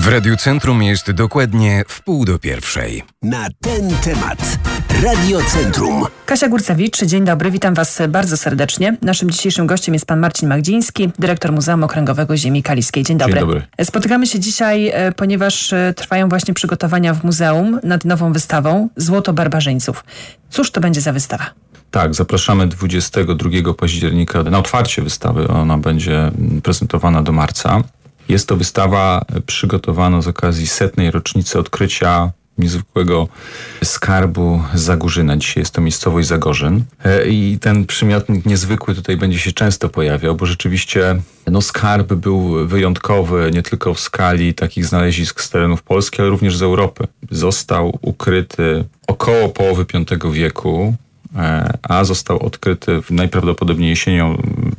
W Radiu Centrum jest dokładnie 12:30. Na ten temat. Radio Centrum. Kasia Górcewicz, dzień dobry, witam Was bardzo serdecznie. Naszym dzisiejszym gościem jest pan Marcin Magdziński, dyrektor Muzeum Okręgowego Ziemi Kaliskiej. Dzień dobry. Dzień dobry. Spotykamy się dzisiaj, ponieważ trwają właśnie przygotowania w muzeum nad nową wystawą Złoto barbarzyńców. Cóż to będzie za wystawa? Tak, zapraszamy 22 października na otwarcie wystawy. Ona będzie prezentowana do marca. Jest to wystawa przygotowana z okazji 100. rocznicy odkrycia niezwykłego skarbu Zagórzyna. Dzisiaj jest to miejscowość Zagorzyn. I ten przymiotnik niezwykły tutaj będzie się często pojawiał, bo rzeczywiście skarb był wyjątkowy nie tylko w skali takich znalezisk z terenów Polski, ale również z Europy. Został ukryty około połowy V wieku, a został odkryty najprawdopodobniej jesienią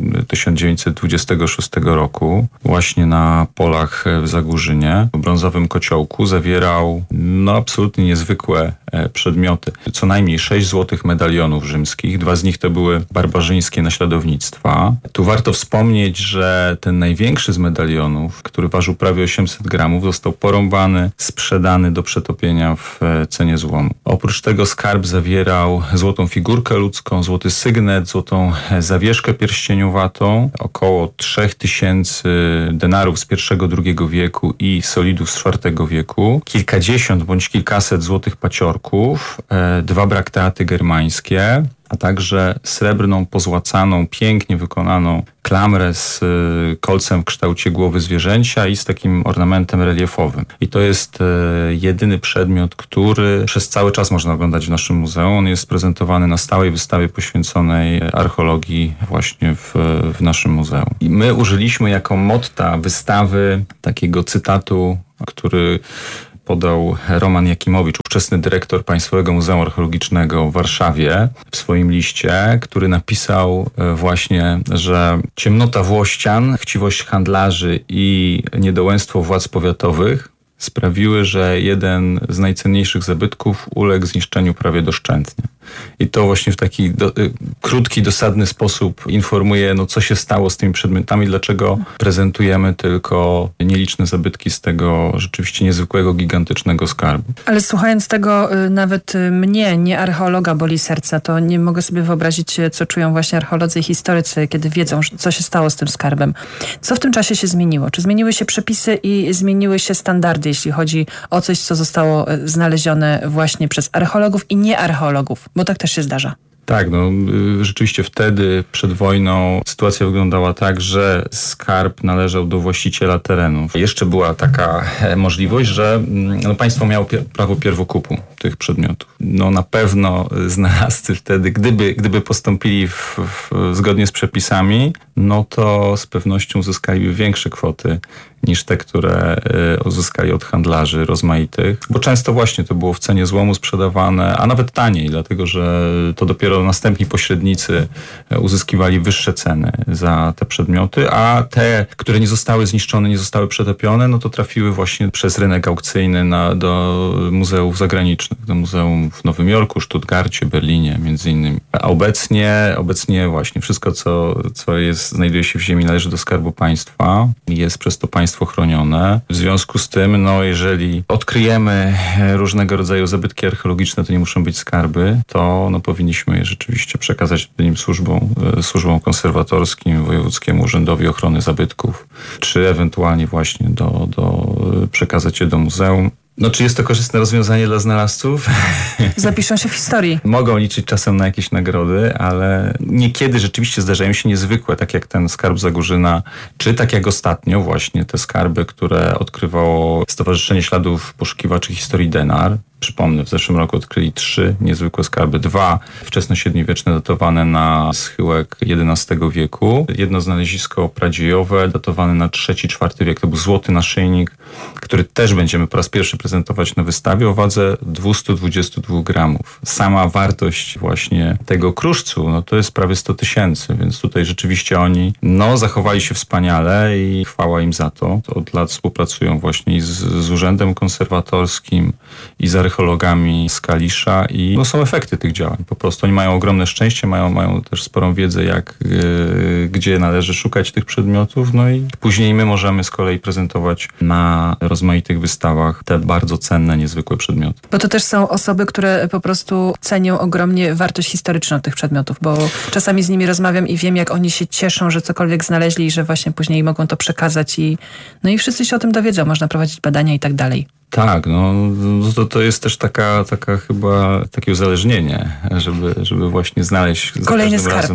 1926 roku właśnie na polach w Zagórzynie. W brązowym kociołku zawierał absolutnie niezwykłe przedmioty. Co najmniej 6 złotych medalionów rzymskich. 2 z nich to były barbarzyńskie naśladownictwa. Tu warto wspomnieć, że ten największy z medalionów, który ważył prawie 800 gramów, został porąbany, sprzedany do przetopienia w cenie złomu. Oprócz tego skarb zawierał złotą figurkę ludzką, złoty sygnet, złotą zawieszkę pierścieniowatą, około 3000 denarów z I-II wieku i solidów z IV wieku, kilkadziesiąt bądź kilkaset złotych paciorków, 2 brakteaty germańskie, a także srebrną, pozłacaną, pięknie wykonaną klamrę z kolcem w kształcie głowy zwierzęcia i z takim ornamentem reliefowym. I to jest jedyny przedmiot, który przez cały czas można oglądać w naszym muzeum. On jest prezentowany na stałej wystawie poświęconej archeologii właśnie w naszym muzeum. I my użyliśmy jako motta wystawy takiego cytatu, który podał Roman Jakimowicz, ówczesny dyrektor Państwowego Muzeum Archeologicznego w Warszawie, w swoim liście, który napisał właśnie, że ciemnota Włościan, chciwość handlarzy i niedołęstwo władz powiatowych sprawiły, że jeden z najcenniejszych zabytków uległ zniszczeniu prawie doszczętnie. I to właśnie w taki krótki, dosadny sposób informuje, co się stało z tymi przedmiotami, dlaczego prezentujemy tylko nieliczne zabytki z tego rzeczywiście niezwykłego, gigantycznego skarbu. Ale słuchając tego, nawet mnie, nie archeologa, boli serce, to nie mogę sobie wyobrazić, co czują właśnie archeolodzy i historycy, kiedy wiedzą, co się stało z tym skarbem. Co w tym czasie się zmieniło? Czy zmieniły się przepisy i zmieniły się standardy, jeśli chodzi o coś, co zostało znalezione właśnie przez archeologów i niearcheologów? Bo tak też się zdarza. Tak, rzeczywiście wtedy, przed wojną, sytuacja wyglądała tak, że skarb należał do właściciela terenów. Jeszcze była taka możliwość, że państwo miało prawo pierwokupu tych przedmiotów. Na pewno znalazcy wtedy, gdyby postąpili zgodnie z przepisami, to z pewnością uzyskaliby większe kwoty niż te, które uzyskali od handlarzy rozmaitych. Bo często właśnie to było w cenie złomu sprzedawane, a nawet taniej, dlatego że to dopiero następni pośrednicy uzyskiwali wyższe ceny za te przedmioty, a te, które nie zostały zniszczone, nie zostały przetopione, to trafiły właśnie przez rynek aukcyjny do muzeów zagranicznych, do muzeum w Nowym Jorku, Stuttgarcie, Berlinie między innymi. A obecnie właśnie wszystko, co znajduje się w ziemi, należy do Skarbu Państwa, jest przez to państwo chronione. W związku z tym, jeżeli odkryjemy różnego rodzaju zabytki archeologiczne, to nie muszą być skarby, to powinniśmy je rzeczywiście przekazać odpowiednim służbom konserwatorskim, Wojewódzkiemu Urzędowi Ochrony Zabytków, czy ewentualnie właśnie przekazać je do muzeum. Czy jest to korzystne rozwiązanie dla znalazców? Zapiszą się w historii. Mogą liczyć czasem na jakieś nagrody, ale niekiedy rzeczywiście zdarzają się niezwykłe, tak jak ten skarb Zagórzyna, czy tak jak ostatnio właśnie te skarby, które odkrywało Stowarzyszenie Śladów Poszukiwaczy Historii Denar. Przypomnę, w zeszłym roku odkryli 3 niezwykłe skarby. 2 wczesnośredniowieczne datowane na schyłek XI wieku. Jedno znalezisko pradziejowe datowane na III-IV wiek. To był złoty naszyjnik, który też będziemy po raz pierwszy prezentować na wystawie o wadze 222 gramów. Sama wartość właśnie tego kruszcu, to jest prawie 100 000, więc tutaj rzeczywiście oni zachowali się wspaniale i chwała im za to. Od lat współpracują właśnie z Urzędem Konserwatorskim i z archeologią archeologami z Kalisza i są efekty tych działań. Po prostu oni mają ogromne szczęście, mają też sporą wiedzę, gdzie należy szukać tych przedmiotów, i później my możemy z kolei prezentować na rozmaitych wystawach te bardzo cenne, niezwykłe przedmioty. Bo to też są osoby, które po prostu cenią ogromnie wartość historyczną tych przedmiotów, bo czasami z nimi rozmawiam i wiem, jak oni się cieszą, że cokolwiek znaleźli i że właśnie później mogą to przekazać i wszyscy się o tym dowiedzą, można prowadzić badania i tak dalej. Tak, to jest też taka chyba takie uzależnienie, żeby właśnie znaleźć kolejny za każdym skarb. razem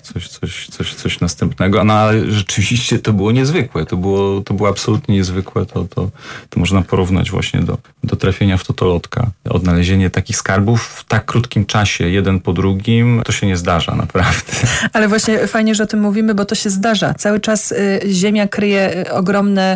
coś następnego. Ale rzeczywiście to było niezwykłe. To było absolutnie niezwykłe. To można porównać właśnie do trafienia w totolotka. Odnalezienie takich skarbów w tak krótkim czasie, jeden po drugim, to się nie zdarza naprawdę. Ale właśnie fajnie, że o tym mówimy, bo to się zdarza. Cały czas Ziemia kryje ogromne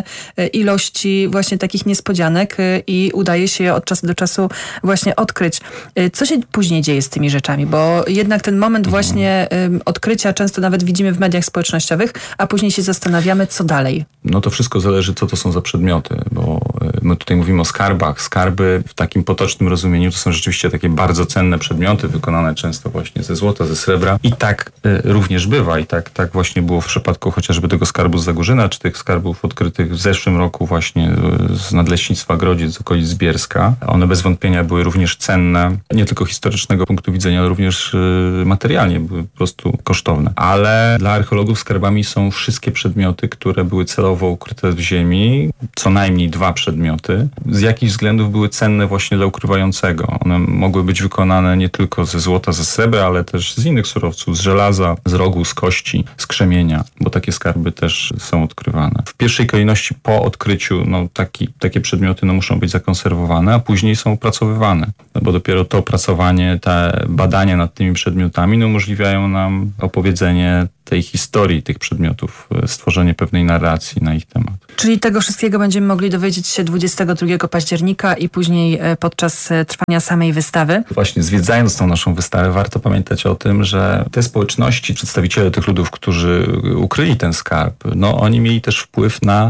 ilości właśnie takich niespodzianek i udaje się je od czasu do czasu właśnie odkryć. Co się później dzieje z tymi rzeczami? Bo jednak ten moment właśnie odkrycia często nawet widzimy w mediach społecznościowych, a później się zastanawiamy, co dalej. To wszystko zależy, co to są za przedmioty, bo my tutaj mówimy o skarbach. Skarby w takim potocznym rozumieniu to są rzeczywiście takie bardzo cenne przedmioty, wykonane często właśnie ze złota, ze srebra. I tak również bywa. I tak właśnie było w przypadku chociażby tego skarbu z Zagórzyna, czy tych skarbów odkrytych w zeszłym roku właśnie z Nadleśnictwa Grodziec, z okolic Zbierska. One bez wątpienia były również cenne, nie tylko historycznego punktu widzenia, ale również materialnie były po prostu kosztowne. Ale dla archeologów skarbami są wszystkie przedmioty, które były celowo ukryte w ziemi, co najmniej 2 przedmioty. Z jakichś względów były cenne właśnie dla ukrywającego. One mogły być wykonane nie tylko ze złota, ze srebra, ale też z innych surowców, z żelaza, z rogu, z kości, z krzemienia, bo takie skarby też są odkrywane. W pierwszej kolejności po odkryciu takie przedmioty muszą być zakonserwowane, a później są opracowywane. Bo dopiero to opracowanie, te badania nad tymi przedmiotami umożliwiają nam opowiedzenie tej historii tych przedmiotów, stworzenie pewnej narracji na ich temat. Czyli tego wszystkiego będziemy mogli dowiedzieć się 22 października i później podczas trwania samej wystawy. Właśnie zwiedzając tą naszą wystawę warto pamiętać o tym, że te społeczności, przedstawiciele tych ludów, którzy ukryli ten skarb, oni mieli też wpływ na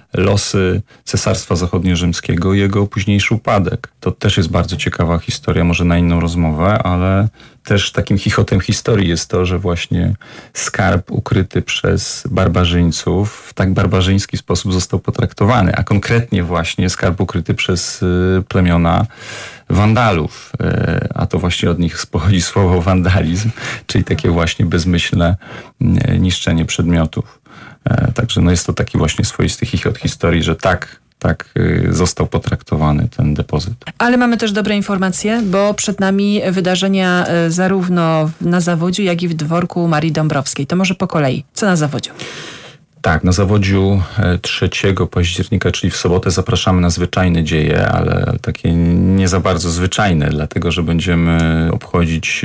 losy Cesarstwa Zachodniorzymskiego i jego późniejszy upadek. To też jest bardzo ciekawa historia, może na inną rozmowę, ale też takim chichotem historii jest to, że właśnie skarb ukryty przez barbarzyńców w tak barbarzyński sposób został potraktowany, a konkretnie właśnie skarb ukryty przez plemiona Wandalów, a to właśnie od nich pochodzi słowo wandalizm, czyli takie właśnie bezmyślne niszczenie przedmiotów. Także jest to taki właśnie swoisty chichot historii, że tak został potraktowany ten depozyt. Ale mamy też dobre informacje, bo przed nami wydarzenia zarówno na Zawodziu, jak i w dworku Marii Dąbrowskiej. To może po kolei. Co na Zawodziu? Tak, na Zawodziu 3 października, czyli w sobotę, zapraszamy na zwyczajne dzieje, ale takie nie za bardzo zwyczajne, dlatego że będziemy obchodzić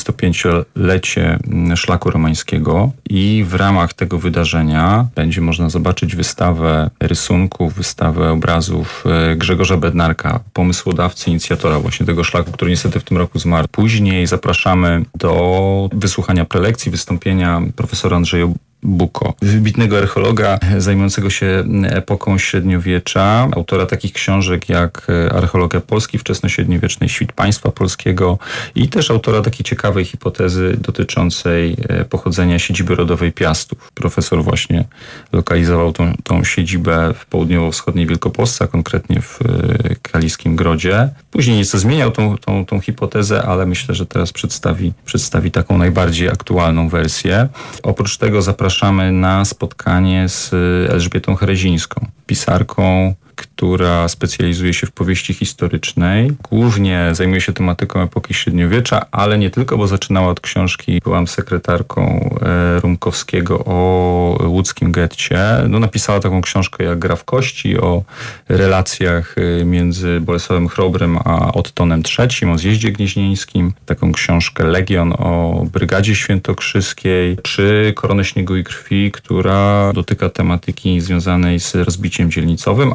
25-lecie szlaku romańskiego i w ramach tego wydarzenia będzie można zobaczyć wystawę rysunków, wystawę obrazów Grzegorza Bednarka, pomysłodawcy, inicjatora właśnie tego szlaku, który niestety w tym roku zmarł. Później zapraszamy do wysłuchania prelekcji, wystąpienia profesora Andrzeja Buko, wybitnego archeologa zajmującego się epoką średniowiecza, autora takich książek jak Archeologia Polski wczesnośredniowiecznej, Świt państwa polskiego i też autora takiej ciekawej hipotezy dotyczącej pochodzenia siedziby rodowej Piastów. Profesor właśnie lokalizował tą siedzibę w południowo-wschodniej Wielkopolsce, a konkretnie w Kaliskim Grodzie. Później nieco zmieniał tą hipotezę, ale myślę, że teraz przedstawi taką najbardziej aktualną wersję. Oprócz tego zapraszamy na spotkanie z Elżbietą Herezińską, pisarką, która specjalizuje się w powieści historycznej. Głównie zajmuje się tematyką epoki średniowiecza, ale nie tylko, bo zaczynała od książki. Byłam sekretarką Rumkowskiego o łódzkim getcie. Napisała taką książkę jak Gra w kości, o relacjach między Bolesławem Chrobrym a Ottonem III, o zjeździe gnieźnieńskim. Taką książkę Legion o Brygadzie Świętokrzyskiej, czy Koronę śniegu i krwi, która dotyka tematyki związanej z rozbiciem dzielnicowym, a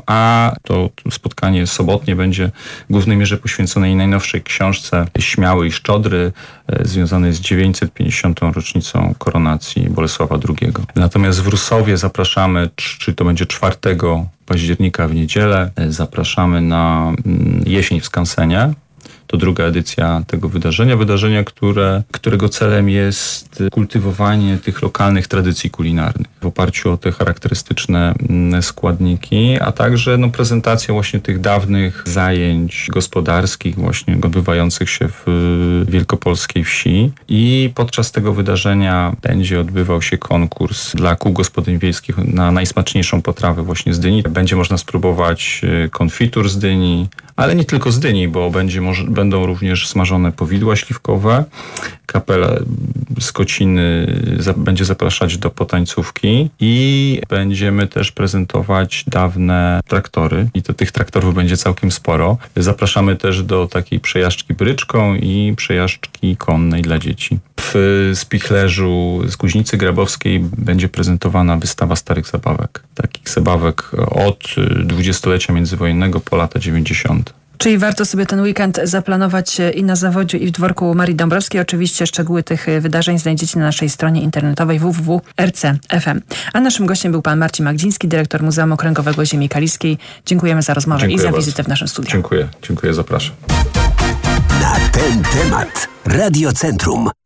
a to spotkanie sobotnie będzie w głównej mierze poświęcone jej najnowszej książce Śmiały i Szczodry, związanej z 950. rocznicą koronacji Bolesława II. Natomiast w Rusowie zapraszamy, czy to będzie 4 października w niedzielę, zapraszamy na Jesień w Skansenie. To druga edycja tego wydarzenia, którego celem jest kultywowanie tych lokalnych tradycji kulinarnych w oparciu o te charakterystyczne składniki, a także prezentacja właśnie tych dawnych zajęć gospodarskich właśnie odbywających się w wielkopolskiej wsi. I podczas tego wydarzenia będzie odbywał się konkurs dla kół gospodyń wiejskich na najsmaczniejszą potrawę właśnie z dyni. Będzie można spróbować konfitur z dyni, ale nie tylko z dyni, bo będą również smażone powidła śliwkowe. Kapela z Kociny będzie zapraszać do potańcówki i będziemy też prezentować dawne traktory i to tych traktorów będzie całkiem sporo. Zapraszamy też do takiej przejażdżki bryczką i przejażdżki konnej dla dzieci. W Spichlerzu z Kuźnicy Grabowskiej będzie prezentowana wystawa starych zabawek. Takich zabawek od dwudziestolecia międzywojennego po lata 90. Czyli warto sobie ten weekend zaplanować i na Zawodziu, i w dworku Marii Dąbrowskiej. Oczywiście szczegóły tych wydarzeń znajdziecie na naszej stronie internetowej www.rc.fm. A naszym gościem był pan Marcin Magdziński, dyrektor Muzeum Okręgowego Ziemi Kaliskiej. Dziękujemy za rozmowę. Dziękuję i za wizytę w naszym studiu. Dziękuję, zapraszam. Na ten temat Radio Centrum.